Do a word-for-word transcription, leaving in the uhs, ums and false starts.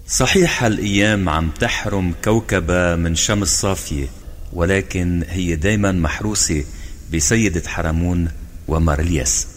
صحيح هالأيام عم تحرم كوكبة من شمس صافية، ولكن هي دايما محروسة بسيدة حرمون ومارلياس.